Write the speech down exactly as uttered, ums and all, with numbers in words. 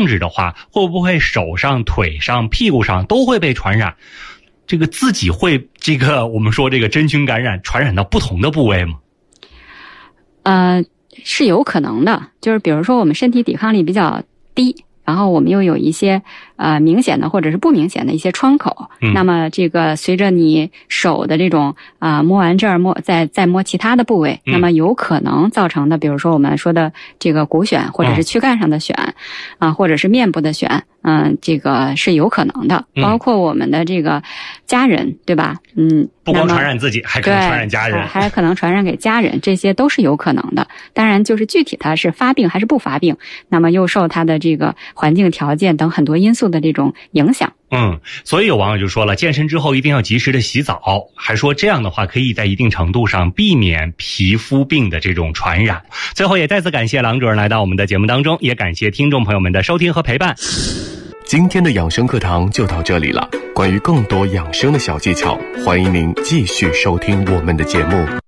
控制的话，会不会手上、腿上、屁股上都会被传染？这个自己会这个我们说这个真菌感染传染到不同的部位吗？ 呃，是有可能的，就是比如说我们身体抵抗力比较低，然后我们又有一些呃明显的或者是不明显的一些窗口，嗯、那么这个随着你手的这种啊、呃、摸完这儿摸再再摸其他的部位、嗯，那么有可能造成的，比如说我们说的这个骨癣或者是躯干上的癣啊、嗯呃，或者是面部的癣。嗯，这个是有可能的，包括我们的这个家人，嗯、对吧？嗯， 不光传染自己，还可能传染家人， 还可能传染给家人，这些都是有可能的。当然，就是具体它是发病还是不发病，那么又受它的这个环境条件等很多因素的这种影响。 嗯，所以有网友就说了，健身之后一定要及时的洗澡，还说这样的话可以在一定程度上避免皮肤病的这种传染。最后也再次感谢郎主任来到我们的节目当中，也感谢听众朋友们的收听和陪伴。 今天的养生课堂就到这里了，关于更多养生的小技巧，欢迎您继续收听我们的节目。